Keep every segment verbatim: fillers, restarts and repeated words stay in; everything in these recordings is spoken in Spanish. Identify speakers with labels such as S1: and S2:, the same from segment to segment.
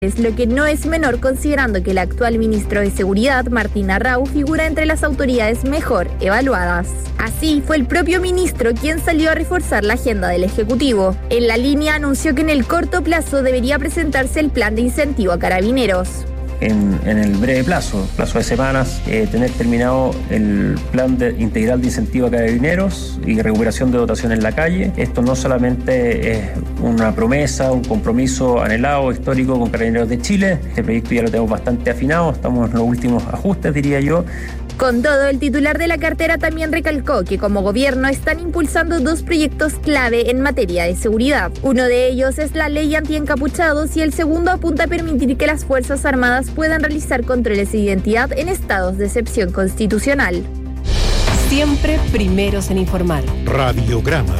S1: Es lo que no es menor considerando que el actual ministro de Seguridad, Martín Arrau, figura entre las autoridades mejor evaluadas. Así, fue el propio ministro quien salió a reforzar la agenda del Ejecutivo. En la línea anunció que en el corto plazo debería presentarse el plan de incentivo a carabineros.
S2: En, en el breve plazo, plazo de semanas, eh, tener terminado el plan de, integral de incentivo a carabineros y recuperación de dotación en la calle. Esto no solamente es una promesa, un compromiso anhelado, histórico con Carabineros de Chile. Este proyecto ya lo tenemos bastante afinado, estamos en los últimos ajustes, diría yo.
S1: Con todo, el titular de la cartera también recalcó que como gobierno están impulsando dos proyectos clave en materia de seguridad. Uno de ellos es la ley antiencapuchados y el segundo apunta a permitir que las Fuerzas Armadas puedan realizar controles de identidad en estados de excepción constitucional.
S3: Siempre primeros en informar.
S4: Radiograma.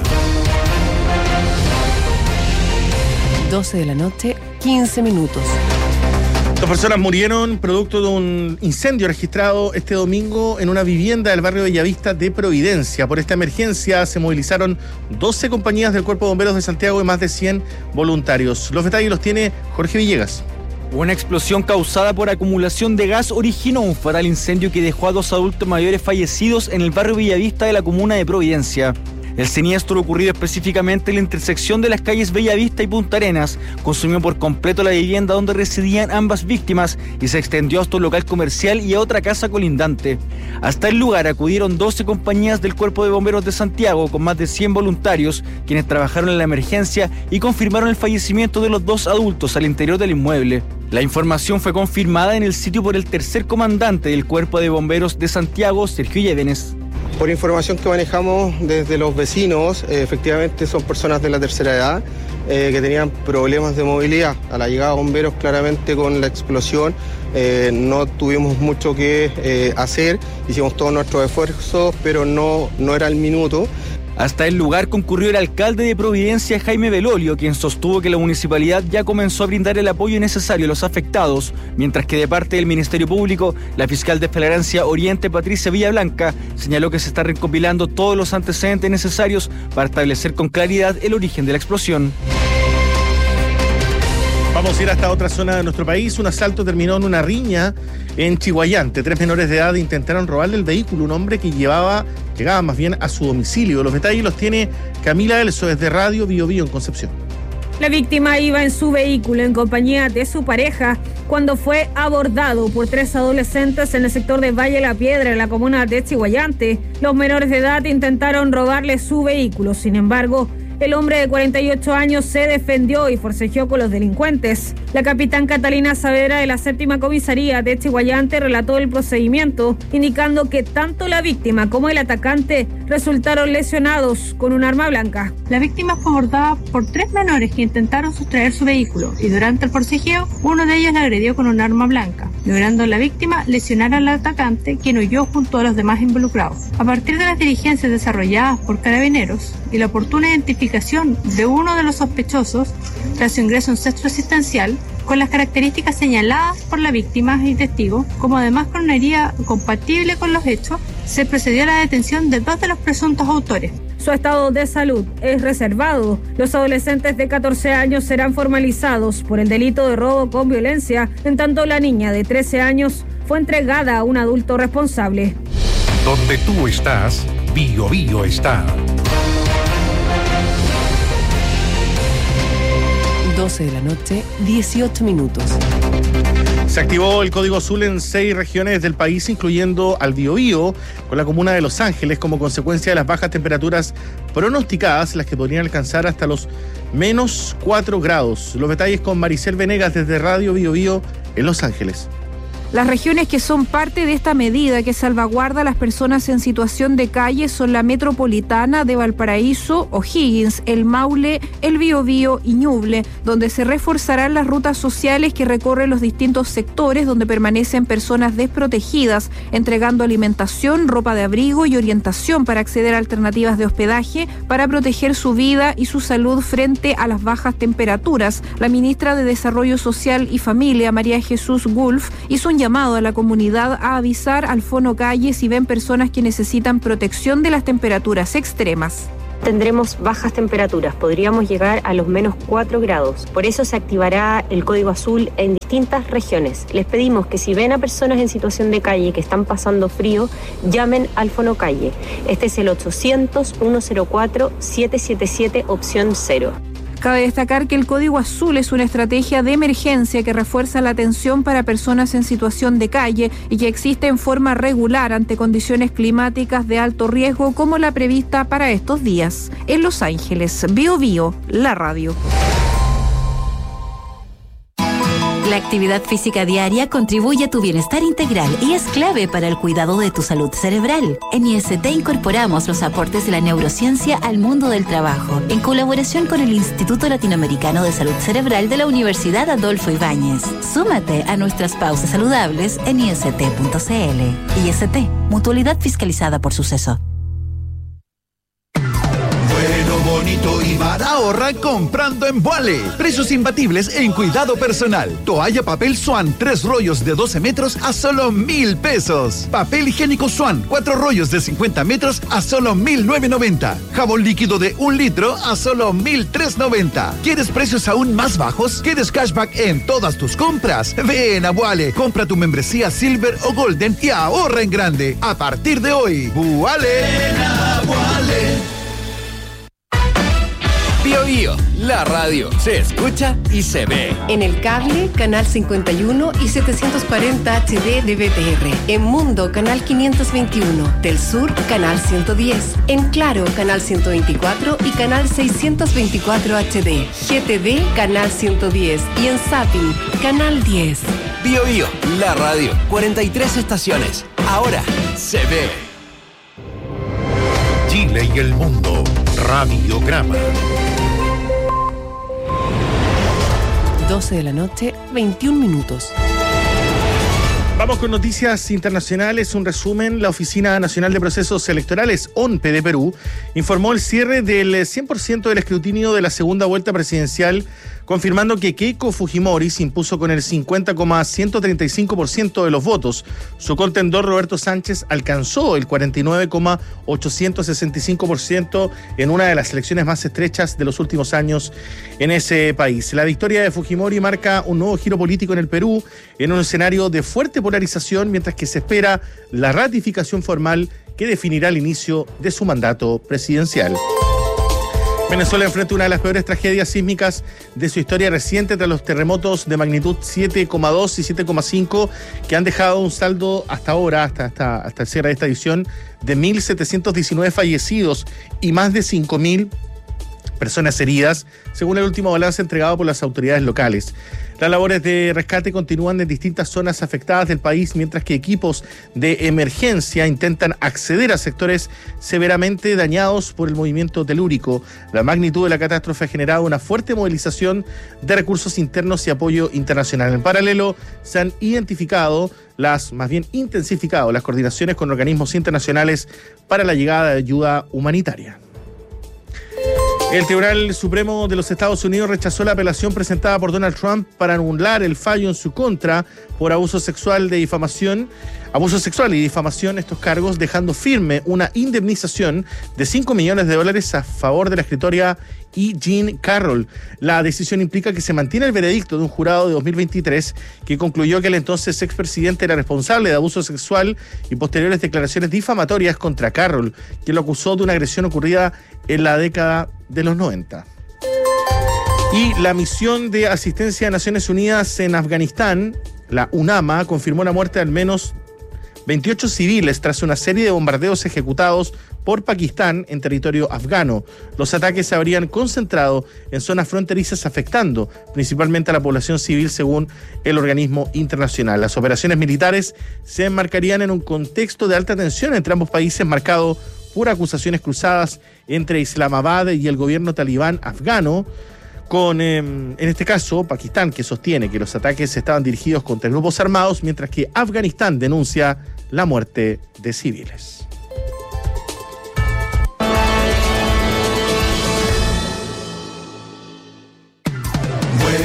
S3: doce de la noche, quince minutos.
S5: Dos personas murieron producto de un incendio registrado este domingo en una vivienda del barrio Bellavista de Providencia. Por esta emergencia se movilizaron doce compañías del Cuerpo de Bomberos de Santiago y más de cien voluntarios. Los detalles los tiene Jorge Villegas.
S6: Una explosión causada por acumulación de gas originó un fatal incendio que dejó a dos adultos mayores fallecidos en el barrio Bellavista de la comuna de Providencia. El siniestro, ocurrido específicamente en la intersección de las calles Bellavista y Punta Arenas, consumió por completo la vivienda donde residían ambas víctimas y se extendió hasta un local comercial y a otra casa colindante. Hasta el lugar acudieron doce compañías del Cuerpo de Bomberos de Santiago con más de cien voluntarios, quienes trabajaron en la emergencia y confirmaron el fallecimiento de los dos adultos al interior del inmueble. La información fue confirmada en el sitio por el tercer comandante del Cuerpo de Bomberos de Santiago, Sergio Llévenes.
S7: Por información que manejamos desde los vecinos, eh, efectivamente son personas de la tercera edad eh, que tenían problemas de movilidad. A la llegada de bomberos, claramente con la explosión, eh, no tuvimos mucho que eh, hacer, hicimos todos nuestros esfuerzos, pero no, no era el minuto.
S6: Hasta el lugar concurrió el alcalde de Providencia, Jaime Belolio, quien sostuvo que la municipalidad ya comenzó a brindar el apoyo necesario a los afectados, mientras que de parte del Ministerio Público, la fiscal de Flagrancia Oriente, Patricia Villablanca, señaló que se están recopilando todos los antecedentes necesarios para establecer con claridad el origen de la explosión.
S5: Vamos a ir hasta otra zona de nuestro país. Un asalto terminó en una riña en Chihuayante. Tres menores de edad intentaron robarle el vehículo a un hombre que llevaba, llegaba más bien a su domicilio. Los detalles los tiene Camila Elso desde Radio Bio Bio en Concepción.
S8: La víctima iba en su vehículo en compañía de su pareja cuando fue abordado por tres adolescentes en el sector de Valle La Piedra, en la comuna de Chihuayante. Los menores de edad intentaron robarle su vehículo. Sin embargo, el hombre de cuarenta y ocho años se defendió y forcejeó con los delincuentes. La capitán Catalina Saavedra de la séptima comisaría de Chihuayante relató el procedimiento, indicando que tanto la víctima como el atacante resultaron lesionados con un arma blanca.
S9: La víctima fue abordada por tres menores que intentaron sustraer su vehículo y durante el forcejeo uno de ellos la agredió con un arma blanca, logrando la víctima lesionar al atacante, quien huyó junto a los demás involucrados. A partir de las diligencias desarrolladas por Carabineros y la oportuna identificación de uno de los sospechosos, tras su ingreso a un centro asistencial, con las características señaladas por la víctima y testigo, como además con una herida compatible con los hechos, se procedió a la detención de dos de los presuntos autores.
S8: Su estado de salud es reservado. Los adolescentes de catorce años serán formalizados por el delito de robo con violencia, en tanto la niña de trece años fue entregada a un adulto responsable.
S4: Donde tú estás, Bio Bio está.
S3: doce de la noche, dieciocho minutos.
S5: Se activó el Código Azul en seis regiones del país, incluyendo al Biobío, con la comuna de Los Ángeles, como consecuencia de las bajas temperaturas pronosticadas, las que podrían alcanzar hasta los menos cuatro grados. Los detalles con Maricel Venegas desde Radio Biobío en Los Ángeles.
S10: Las regiones que son parte de esta medida que salvaguarda a las personas en situación de calle son la metropolitana de Valparaíso, O'Higgins, el Maule, el Biobío y Ñuble, donde se reforzarán las rutas sociales que recorren los distintos sectores donde permanecen personas desprotegidas, entregando alimentación, ropa de abrigo y orientación para acceder a alternativas de hospedaje para proteger su vida y su salud frente a las bajas temperaturas. La ministra de Desarrollo Social y Familia, María Jesús Gulf, hizo un llamado a la comunidad a avisar al Fono Calle si ven personas que necesitan protección de las temperaturas extremas.
S11: tendremos bajas temperaturas, podríamos llegar a los menos cuatro grados. Por eso se activará el código azul en distintas regiones. Les pedimos que si ven a personas en situación de calle que están pasando frío, llamen al Fonocalle. Este es el ochocientos, ciento cuatro, siete siete siete, opción cero.
S10: Cabe destacar que el Código Azul es una estrategia de emergencia que refuerza la atención para personas en situación de calle y que existe en forma regular ante condiciones climáticas de alto riesgo como la prevista para estos días. En Los Ángeles, Bio Bio, la radio.
S12: La actividad física diaria contribuye a tu bienestar integral y es clave para el cuidado de tu salud cerebral. En I S T incorporamos los aportes de la neurociencia al mundo del trabajo, en colaboración con el Instituto Latinoamericano de Salud Cerebral de la Universidad Adolfo Ibáñez. Súmate a nuestras pausas saludables en i s t punto c l. I S T, mutualidad fiscalizada por Suceso.
S13: Bonito y barato. Ahorra comprando en Vuale. Precios imbatibles en cuidado personal. Toalla papel Swan, tres rollos de doce metros a solo mil pesos. Papel higiénico Swan, cuatro rollos de cincuenta metros a solo mil novecientos noventa. Jabón líquido de un litro a solo mil trescientos noventa. ¿Quieres precios aún más bajos? ¿Quieres cashback en todas tus compras? Ven a Vuale, compra tu membresía Silver o Golden y ahorra en grande. A partir de hoy, Vuale. Ven a Vuale.
S14: Bio Bio, la radio se escucha y se ve.
S3: En el cable, canal cincuenta y uno y setecientos cuarenta H D de B T R. En Mundo, canal quinientos veintiuno. Del Sur, canal ciento diez. En Claro, canal ciento veinticuatro y canal seiscientos veinticuatro H D. G T D, canal ciento diez. Y en Zapping, canal diez.
S14: Bio Bio, la radio, cuarenta y tres estaciones. Ahora se ve.
S4: Chile y el mundo. Radiograma.
S3: doce de la noche, veintiún minutos.
S5: Vamos con noticias internacionales. Un resumen. La Oficina Nacional de Procesos Electorales, O N P E de Perú, informó el cierre del cien por ciento del escrutinio de la segunda vuelta presidencial, confirmando que Keiko Fujimori se impuso con el cincuenta coma ciento treinta y cinco por ciento de los votos. Su contendor Roberto Sánchez alcanzó el cuarenta y nueve coma ochocientos sesenta y cinco por ciento en una de las elecciones más estrechas de los últimos años en ese país. La victoria de Fujimori marca un nuevo giro político en el Perú, en un escenario de fuerte polarización, mientras que se espera la ratificación formal que definirá el inicio de su mandato presidencial. Venezuela enfrenta una de las peores tragedias sísmicas de su historia reciente tras los terremotos de magnitud siete coma dos y siete coma cinco que han dejado un saldo hasta ahora, hasta, hasta, hasta el cierre de esta edición, de mil setecientos diecinueve fallecidos y más de cinco mil personas heridas, según el último balance entregado por las autoridades locales. Las labores de rescate continúan en distintas zonas afectadas del país, mientras que equipos de emergencia intentan acceder a sectores severamente dañados por el movimiento telúrico. La magnitud de la catástrofe ha generado una fuerte movilización de recursos internos y apoyo internacional. En paralelo, se han identificado las, más bien intensificado, las coordinaciones con organismos internacionales para la llegada de ayuda humanitaria. El Tribunal Supremo de los Estados Unidos rechazó la apelación presentada por Donald Trump para anular el fallo en su contra por abuso sexual de difamación, abuso sexual y difamación, estos cargos, dejando firme una indemnización de cinco millones de dólares a favor de la escritora E. Jean Carroll. La decisión implica que se mantiene el veredicto de un jurado de dos mil veintitrés que concluyó que el entonces expresidente era responsable de abuso sexual y posteriores declaraciones difamatorias contra Carroll, quien lo acusó de una agresión ocurrida en la década de los noventa. Y la misión de asistencia de Naciones Unidas en Afganistán, la UNAMA, confirmó la muerte de al menos veintiocho civiles tras una serie de bombardeos ejecutados por Pakistán en territorio afgano. Los ataques se habrían concentrado en zonas fronterizas, afectando principalmente a la población civil, según el organismo internacional. Las operaciones militares se enmarcarían en un contexto de alta tensión entre ambos países, marcado por acusaciones cruzadas entre Islamabad y el gobierno talibán afgano, con, eh, en este caso, Pakistán, que sostiene que los ataques estaban dirigidos contra grupos armados, mientras que Afganistán denuncia la muerte de civiles.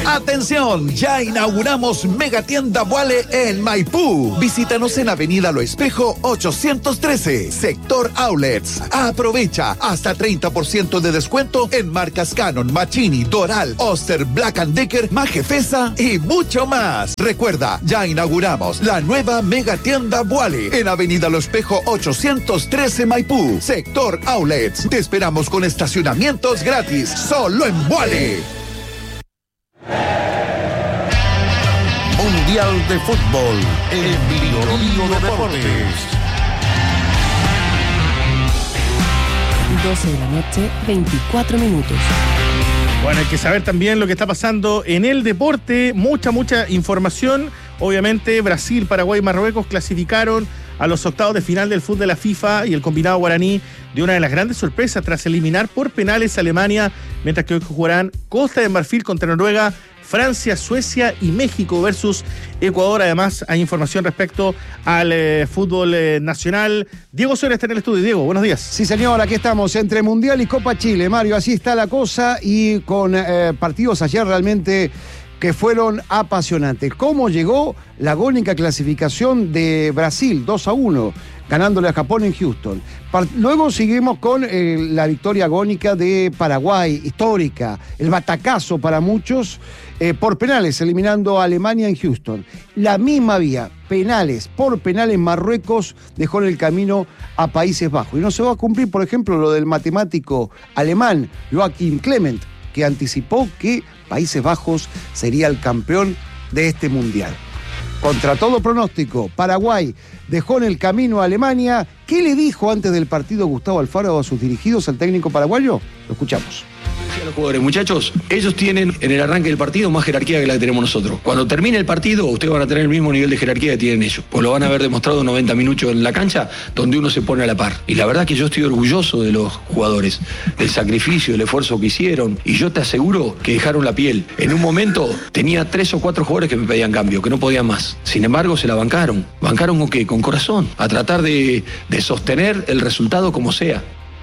S13: ¡Atención! Ya inauguramos Megatienda Vuale en Maipú. Visítanos en Avenida Lo Espejo ochocientos trece, Sector Outlets. Aprovecha hasta treinta por ciento de descuento en marcas Canon, Machini, Doral, Oster, Black and Decker, Majefesa y mucho más. Recuerda, ya inauguramos la nueva Megatienda Vuale en Avenida Lo Espejo ochocientos trece, Maipú, Sector Outlets. Te esperamos con estacionamientos gratis, solo en Vuale.
S4: Mundial de Fútbol en Bio Bio Deportes.
S3: doce de la noche, veinticuatro minutos.
S5: Bueno, hay que saber también lo que está pasando en el deporte. Mucha, mucha información. Obviamente, Brasil, Paraguay y Marruecos clasificaron a los octavos de final del fútbol de la FIFA y el combinado guaraní dio una de las grandes sorpresas tras eliminar por penales a Alemania, mientras que hoy jugarán Costa de Marfil contra Noruega, Francia, Suecia y México versus Ecuador. Además, hay información respecto al eh, fútbol eh, nacional. Diego Suárez está en el estudio. Diego, buenos días.
S15: Sí, señor, aquí estamos entre Mundial y Copa Chile. Mario, así está la cosa y con eh, partidos ayer realmente que fueron apasionantes. ¿Cómo llegó la agónica clasificación de Brasil dos a uno, ganándole a Japón en Houston? Par- Luego seguimos con eh, la victoria agónica de Paraguay, histórica, el batacazo para muchos, eh, por penales, eliminando a Alemania en Houston. La misma vía, penales, por penales, Marruecos dejó en el camino a Países Bajos. Y no se va a cumplir, por ejemplo, lo del matemático alemán Joachim Clement, que anticipó que Países Bajos sería el campeón de este mundial. Contra todo pronóstico, Paraguay dejó en el camino a Alemania. ¿Qué le dijo antes del partido Gustavo Alfaro a sus dirigidos, al técnico paraguayo? Lo escuchamos.
S16: A los jugadores, muchachos, ellos tienen en el arranque del partido más jerarquía que la que tenemos nosotros. Cuando termine el partido, ustedes van a tener el mismo nivel de jerarquía que tienen ellos, pues lo van a haber demostrado noventa minutos en la cancha, donde uno se pone a la par. Y la verdad que yo estoy orgulloso de los jugadores, del sacrificio, del esfuerzo que hicieron, y yo te aseguro que dejaron la piel. En un momento tenía tres o cuatro jugadores que me pedían cambio, que no podían más. Sin embargo, se la bancaron. ¿Bancaron con qué? Con corazón, a tratar de, de sostener el resultado como sea.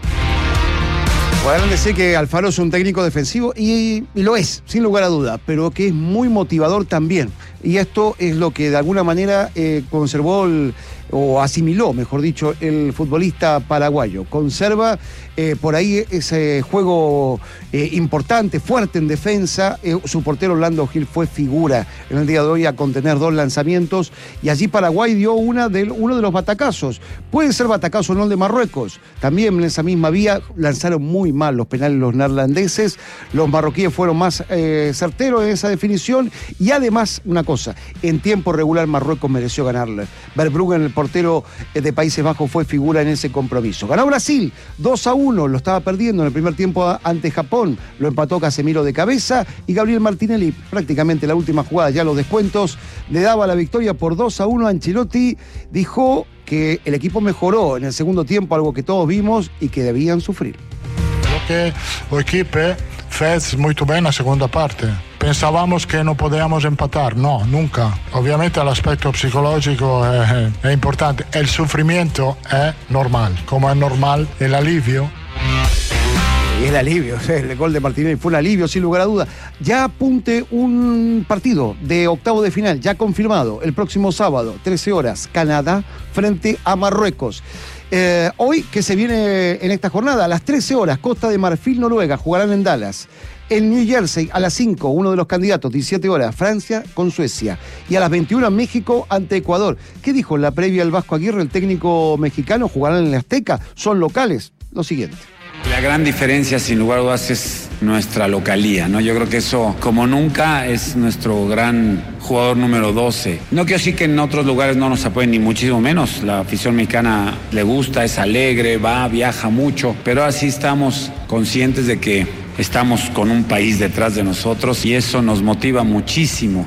S15: Podrán decir que Alfaro es un técnico defensivo y, y lo es, sin lugar a duda, pero que es muy motivador también. Y esto es lo que de alguna manera eh, conservó el, o asimiló, mejor dicho, el futbolista paraguayo. Conserva eh, por ahí ese juego eh, importante, fuerte en defensa. Eh, su portero Orlando Gil fue figura en el día de hoy a contener dos lanzamientos y allí Paraguay dio una de, uno de los batacazos. Puede ser batacazo o no el de Marruecos. También en esa misma vía lanzaron muy mal los penales los neerlandeses. Los marroquíes fueron más eh, certeros en esa definición y además una cosa, en tiempo regular Marruecos mereció ganarle. Verbruggen, el portero de Países Bajos, fue figura en ese compromiso. Ganó Brasil dos a uno, lo estaba perdiendo en el primer tiempo ante Japón, lo empató Casemiro de cabeza y Gabriel Martinelli, prácticamente la última jugada, ya los descuentos, le daba la victoria por dos a uno a Ancelotti. Dijo que el equipo mejoró en el segundo tiempo, algo que todos vimos y que debían sufrir.
S17: Creo que el equipo fez muy bien la segunda parte. Pensábamos que no podíamos empatar, no, nunca. Obviamente el aspecto psicológico es, es importante. El sufrimiento es normal, como es normal el alivio.
S15: Y el alivio, el gol de Martinelli fue un alivio, sin lugar a duda. Ya apunte un partido de octavo de final, ya confirmado, el próximo sábado, trece horas, Canadá frente a Marruecos. Eh, hoy, que se viene en esta jornada, a las trece horas, Costa de Marfil, Noruega, jugarán en Dallas. En New Jersey, a las cinco, uno de los candidatos, diecisiete horas, Francia con Suecia. Y a las veintiuna, México ante Ecuador. ¿Qué dijo en la previa el Vasco Aguirre, el técnico mexicano? ¿Jugarán en el Azteca? ¿Son locales? Lo siguiente.
S18: La gran diferencia, sin lugar a dudas, es nuestra localía, ¿no? Yo creo que eso, como nunca, es nuestro gran jugador número doce. No quiero decir que en otros lugares no nos apoyen, ni muchísimo menos. La afición mexicana le gusta, es alegre, va, viaja mucho, pero así estamos conscientes de que estamos con un país detrás de nosotros y eso nos motiva muchísimo.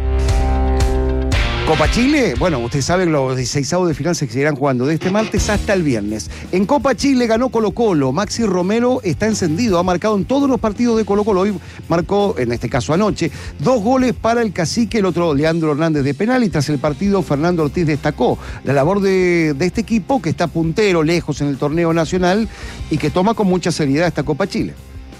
S15: Copa Chile, bueno, ustedes saben, los dieciseisavos de final se seguirán jugando de este martes hasta el viernes. En Copa Chile ganó Colo-Colo, Maxi Romero está encendido, ha marcado en todos los partidos de Colo-Colo, hoy marcó, en este caso anoche, dos goles para el cacique, el otro Leandro Hernández de penal, y tras el partido Fernando Ortiz destacó la labor de, de este equipo que está puntero, lejos en el torneo nacional y que toma con mucha seriedad esta Copa Chile.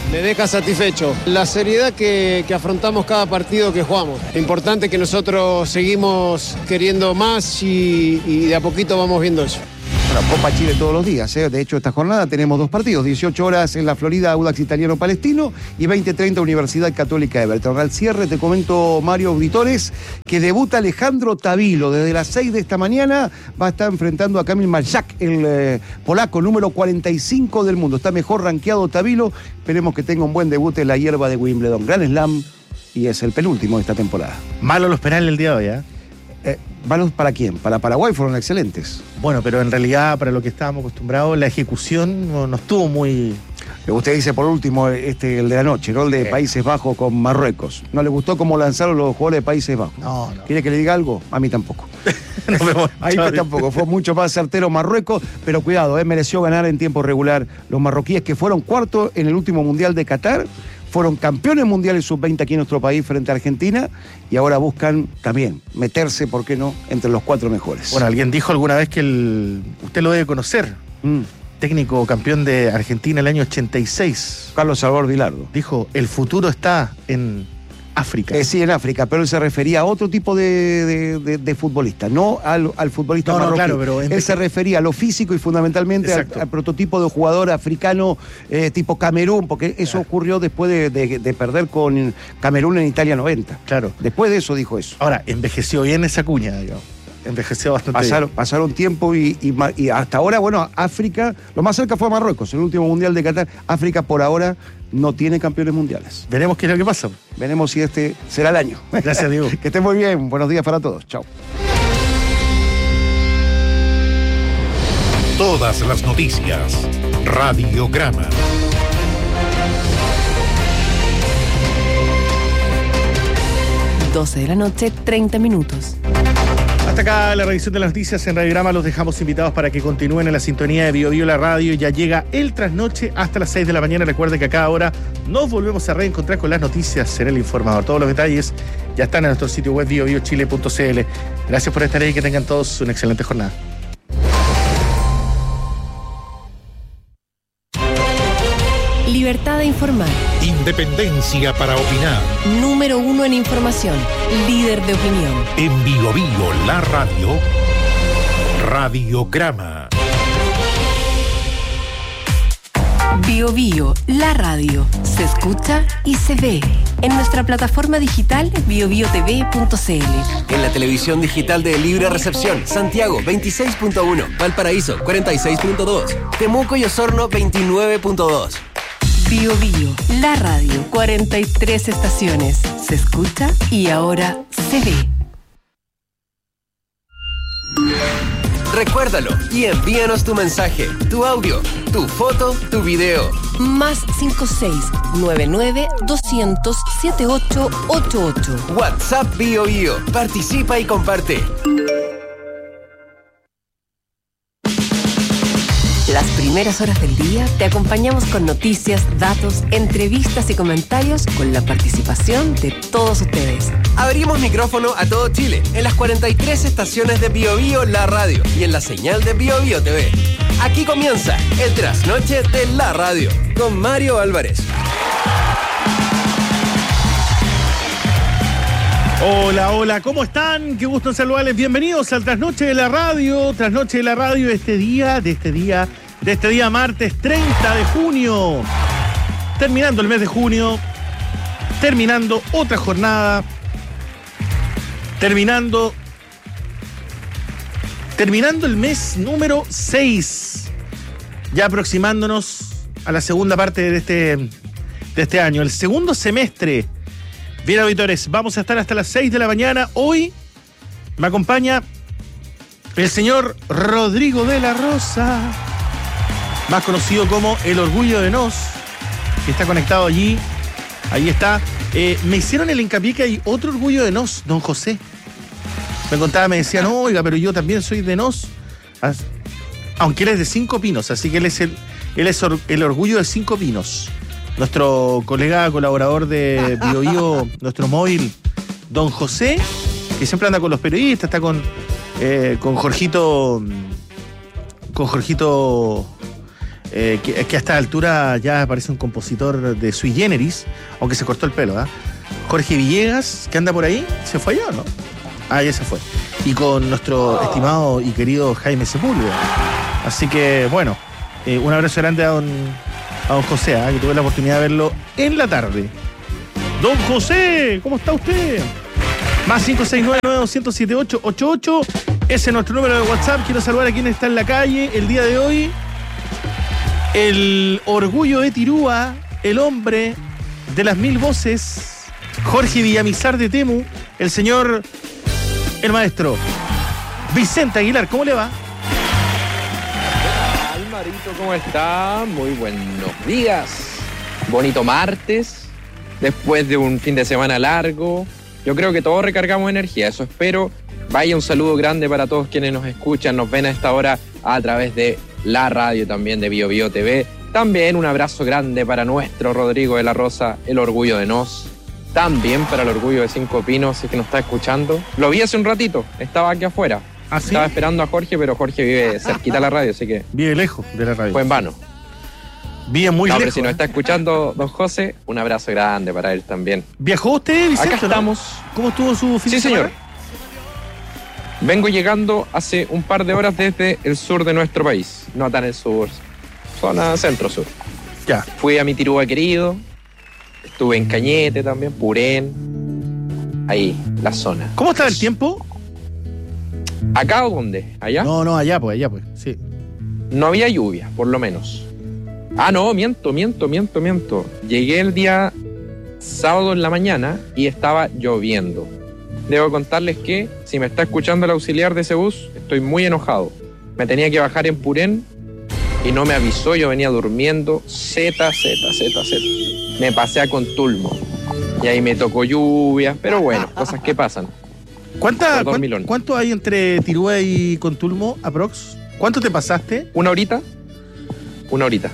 S19: me deja satisfecho. La seriedad que, que afrontamos cada partido que jugamos. Lo importante es que nosotros seguimos queriendo más y, y de a poquito vamos viendo eso.
S15: Bueno, Copa Chile todos los días, ¿eh? De hecho, esta jornada tenemos dos partidos, dieciocho horas en la Florida, Audax Italiano Palestino, y veinte treinta Universidad Católica Everton. Al cierre te comento, Mario, auditores, que debuta Alejandro Tavilo. Desde las seis de esta mañana va a estar enfrentando a Kamil Majak, el eh, polaco número cuarenta y cinco del mundo. Está mejor rankeado Tavilo. Esperemos que tenga un buen debut en la hierba de Wimbledon. Gran Slam, y es el penúltimo de esta temporada.
S5: Malo los penales el día de hoy, ¿eh?
S15: Eh, ¿Malos para quién? Para Paraguay fueron excelentes.
S5: Bueno, pero en realidad, para lo que estábamos acostumbrados, la ejecución no, no estuvo muy...
S15: Usted dice por último este, el de la noche, ¿no? El de Países Bajos con Marruecos. ¿No le gustó cómo lanzaron los jugadores de Países Bajos?
S5: No, no.
S15: ¿Quiere que le diga algo? A mí tampoco.
S5: No me voy,
S15: Ahí que tampoco. Fue mucho más certero Marruecos, pero cuidado, ¿eh? Mereció ganar en tiempo regular los marroquíes, que fueron cuartos en el último Mundial de Qatar. Fueron campeones mundiales sub veinte aquí en nuestro país frente a Argentina, y ahora buscan también meterse, ¿por qué no?, entre los cuatro mejores.
S5: Bueno, alguien dijo alguna vez que el... usted lo debe conocer, mm. técnico campeón de Argentina el año ochenta y seis.
S15: Carlos Salvador Vilardo.
S5: Dijo, el futuro está en África.
S15: Eh, sí, en África, pero él se refería a otro tipo de, de, de, de futbolista, no al, al futbolista
S5: no,
S15: marroquí.
S5: No, claro, pero en...
S15: Él se refería a lo físico y fundamentalmente al, al prototipo de jugador africano eh, tipo Camerún, porque eso claro. ocurrió después de, de, de perder con Camerún en Italia noventa.
S5: Claro.
S15: Después de eso dijo eso.
S5: Ahora, envejeció bien esa cuña, digamos. Envejeció bastante
S15: pasaron,
S5: bien.
S15: Pasaron tiempo y, y, y hasta ahora, bueno, África, lo más cerca fue Marruecos, el último mundial de Qatar. África por ahora no tiene campeones mundiales.
S5: Veremos qué es lo que pasa.
S15: Veremos si este será el año.
S5: Gracias, Diego.
S15: Que estén muy bien. Buenos días para todos. Chao.
S4: Todas las noticias. Radiograma.
S3: doce de la noche, treinta minutos.
S5: Hasta acá la revisión de las noticias en Radiograma. Los dejamos invitados para que continúen en la sintonía de Bio Bio la radio. Ya llega el trasnoche hasta las seis de la mañana. Recuerde que a cada hora nos volvemos a reencontrar con las noticias en El Informador. Todos los detalles ya están en nuestro sitio web bio bio chile punto c l. Gracias por estar ahí y que tengan todos una excelente jornada.
S3: Libertad de informar.
S4: Independencia para opinar.
S3: Número uno en información. Líder de opinión.
S4: En Bio Bio la radio. Radiograma.
S3: Bio Bio la radio. Se escucha y se ve. En nuestra plataforma digital bio bio t v punto c l.
S14: En la televisión digital de Libre Recepción, Santiago veintiséis punto uno, Valparaíso cuarenta y seis punto dos, Temuco y Osorno veintinueve punto dos.
S3: Bio Bio, la radio, cuarenta y tres estaciones. Se escucha y ahora se ve.
S14: Recuérdalo y envíanos tu mensaje, tu audio, tu foto, tu video.
S3: Más cinco seis nueve nueve dos cero cero siete ocho ocho ocho.
S14: WhatsApp Bio Bio. Participa y comparte.
S3: Las primeras horas del día te acompañamos con noticias, datos, entrevistas y comentarios con la participación de todos ustedes.
S14: Abrimos micrófono a todo Chile en las cuarenta y tres estaciones de Bio Bio la radio y en la señal de Bio Bio T V. Aquí comienza el trasnoche de la radio con Mario Álvarez.
S5: Hola, hola, ¿cómo están? Qué gusto en saludarles. Bienvenidos al Trasnoche de la Radio. Trasnoche de la Radio de este día, de este día, de este día martes treinta de junio. Terminando el mes de junio. Terminando otra jornada. Terminando. Terminando el mes número seis. Ya aproximándonos a la segunda parte de este, de este año. El segundo semestre. Bien, auditores, vamos a estar hasta las seis de la mañana. Hoy me acompaña el señor Rodrigo de la Rosa, más conocido como El Orgullo de Nos, que está conectado allí. Ahí está. Eh, me hicieron el hincapié que hay otro Orgullo de Nos, don José. Me contaba, me decían, no, oiga, pero yo también soy de Nos. Aunque él es de Cinco Pinos, así que él es el, él es or, el Orgullo de Cinco Pinos. Nuestro colega colaborador de Bio Bio, nuestro móvil, don José, que siempre anda con los periodistas, está con, eh, con Jorgito, con Jorgito eh, que, que a esta altura ya parece un compositor de sui generis, aunque se cortó el pelo, ¿ah? ¿eh? Jorge Villegas, que anda por ahí, ¿se fue allá o no? Ah, ya se fue. Y con nuestro estimado y querido Jaime Sepúlveda. Así que, bueno, eh, un abrazo grande a don, a don José, ¿eh? Que tuve la oportunidad de verlo en la tarde. Don José, ¿cómo está usted? Más cinco seis nueve nueve dos cero siete ocho ocho ocho. Ese es nuestro número de WhatsApp. Quiero saludar a quien está en la calle el día de hoy. El orgullo de Tirúa, el hombre de las mil voces, Jorge Villamizar de Temu, el señor, el maestro Vicente Aguilar. ¿Cómo le va?
S20: ¿Qué tal, Marito? ¿Cómo está? Muy buenos días. Bonito martes, después de un fin de semana largo. Yo creo que todos recargamos energía, eso espero. Vaya, un saludo grande para todos quienes nos escuchan, nos ven a esta hora a través de la radio también de Bio Bio T V. También un abrazo grande para nuestro Rodrigo de la Rosa, el orgullo de Nos. También para el orgullo de Cinco Pinos, si es que nos está escuchando. Lo vi hace un ratito, estaba aquí afuera. ¿Ah, sí? Estaba esperando a Jorge, pero Jorge vive cerquita de la radio, así que...
S5: Vive lejos de la radio.
S20: Fue en vano.
S5: Vive muy
S20: no,
S5: lejos.
S20: Pero si nos está escuchando don José, un abrazo grande para él también.
S5: ¿Viajó usted, Vicente?
S20: Acá estamos.
S5: ¿No? ¿Cómo estuvo su fin
S20: sí,
S5: de semana?
S20: Sí, señor. Vengo llegando hace un par de horas desde el sur de nuestro país. No tan el sur, zona centro-sur.
S5: Ya.
S20: Fui a mi Tirúa querido, estuve en Cañete también, Purén, ahí, la zona.
S5: ¿Cómo está el tiempo?
S20: ¿Acá o dónde? ¿Allá?
S5: No, no, allá pues, allá pues, sí.
S20: No había lluvia, por lo menos. Ah, no, miento, miento, miento, miento. Llegué el día sábado en la mañana y estaba lloviendo. Debo contarles que, si me está escuchando el auxiliar de ese bus, estoy muy enojado. Me tenía que bajar en Purén y no me avisó, yo venía durmiendo. Z, Z, Z, Z. Me pasé a Contulmo. Y ahí me tocó lluvia, pero bueno, cosas que pasan.
S5: ¿Cuánta, ¿cuánto, ¿Cuánto hay entre Tirúa y Contulmo, aprox? ¿Cuánto te pasaste?
S20: Una horita. Una horita.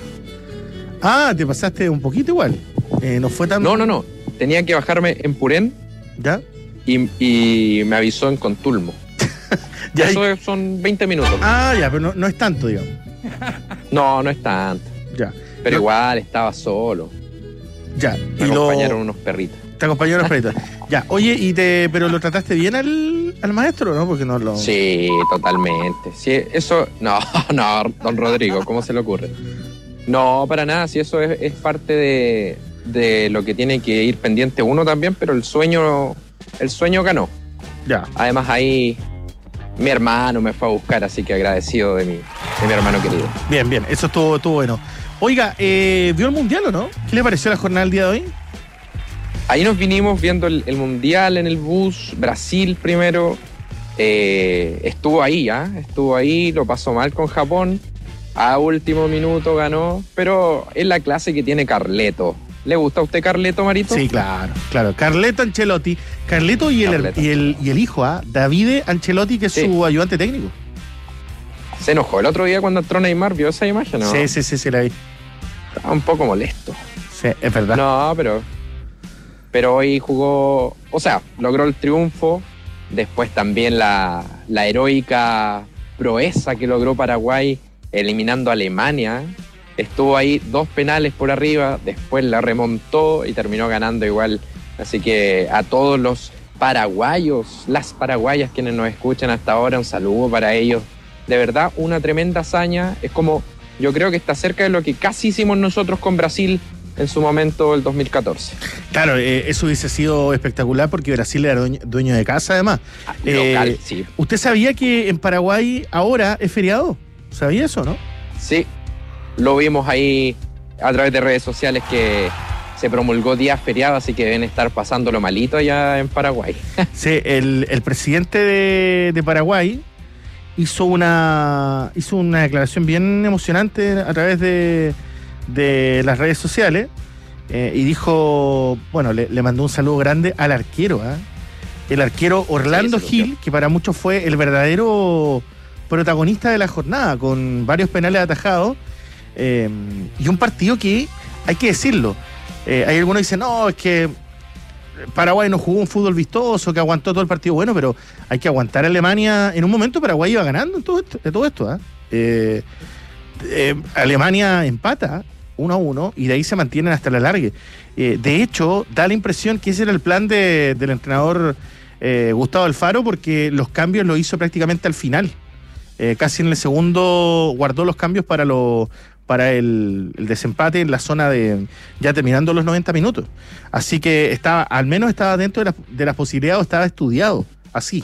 S5: Ah, te pasaste un poquito igual. Eh, no fue tan...
S20: No, no, no. Tenía que bajarme en Purén.
S5: ¿Ya?
S20: Y, y me avisó en Contulmo.
S5: ya
S20: Eso
S5: hay...
S20: son veinte minutos.
S5: Ah, ya, pero no, no es tanto, digamos.
S20: No, no es tanto.
S5: Ya.
S20: Pero
S5: no...
S20: igual estaba solo.
S5: Ya.
S20: Me
S5: y
S20: acompañaron
S5: lo...
S20: unos perritos.
S5: Te acompañaron unos perritos. Ya. Oye, y te, pero ¿lo trataste bien al, al maestro, no? Porque no lo...
S20: Sí, totalmente. Sí, eso... No, no, don Rodrigo, ¿cómo se le ocurre? No, para nada. Sí, eso es, es parte de, de lo que tiene que ir pendiente uno también, pero el sueño... El sueño ganó.
S5: Ya.
S20: Además ahí mi hermano me fue a buscar, así que agradecido de mi, de mi hermano querido.
S5: Bien, bien, eso estuvo, estuvo bueno. Oiga, eh, ¿vio el Mundial o no? ¿Qué le pareció la jornada del día de hoy?
S20: Ahí nos vinimos viendo el, el Mundial en el bus, Brasil primero. Eh, estuvo ahí, ¿ah? ¿eh? Estuvo ahí, lo pasó mal con Japón. A último minuto ganó, pero es la clase que tiene Carleto. ¿Le gusta a usted Carleto, Marito?
S5: Sí, claro, claro. Carleto Ancelotti. Carleto y, Carleto. El, y, el, y el hijo, ¿ah? ¿eh? Davide Ancelotti, que es sí. su ayudante técnico.
S20: Se enojó el otro día cuando entró Neymar, ¿vio esa imagen? ¿No?
S5: Sí, sí, sí, sí, la vi.
S20: Estaba un poco molesto.
S5: Sí, es verdad.
S20: No, pero... Pero hoy jugó... O sea, logró el triunfo. Después también la, la heroica proeza que logró Paraguay eliminando a Alemania. Estuvo ahí dos penales por arriba, después la remontó y terminó ganando igual. Así que a todos los paraguayos, las paraguayas quienes nos escuchan hasta ahora, un saludo para ellos. De verdad, una tremenda hazaña. Es como, yo creo que está cerca de lo que casi hicimos nosotros con Brasil en su momento, el dos mil catorce.
S5: Claro, eh, eso hubiese sido espectacular porque Brasil era dueño, dueño de casa además.
S20: Ah, local,
S5: eh,
S20: sí.
S5: ¿Usted sabía que en Paraguay ahora es feriado? ¿Sabía eso, no?
S20: Sí. Lo vimos ahí a través de redes sociales que se promulgó día feriado, así que deben estar pasándolo malito allá en Paraguay.
S5: Sí, el, el presidente de, de Paraguay hizo una, hizo una declaración bien emocionante a través de, de las redes sociales eh, y dijo, bueno, le, le mandó un saludo grande al arquero, ¿eh? El arquero Orlando sí, Gil, que para muchos fue el verdadero protagonista de la jornada, con varios penales atajados. Eh, y un partido que, hay que decirlo, eh, hay algunos que dicen, no, es que Paraguay no jugó un fútbol vistoso, que aguantó todo el partido. Bueno, pero hay que aguantar a Alemania. En un momento Paraguay iba ganando en todo esto, de todo esto. ¿eh? Eh, eh, Alemania empata uno a uno y de ahí se mantienen hasta la largue. Eh, de hecho, da la impresión que ese era el plan de, del entrenador eh, Gustavo Alfaro, porque los cambios los hizo prácticamente al final. Eh, casi en el segundo guardó los cambios para lo, para el, el desempate en la zona de ya terminando los noventa minutos. Así que estaba, al menos estaba dentro de, la, de las posibilidades, estaba estudiado así.